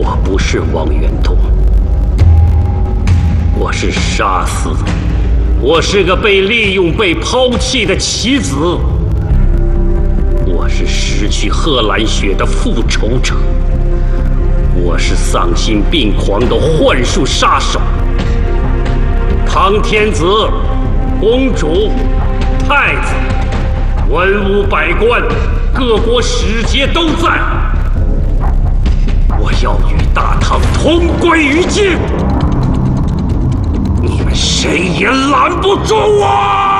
我不是王元通，我是沙司，我是个被利用、被抛弃的棋子，我是失去贺兰雪的复仇者，我是丧心病狂的幻术杀手。唐天子、公主、太子、文武百官、各国使节都在。我要与大唐同归于尽，你们谁也拦不住我！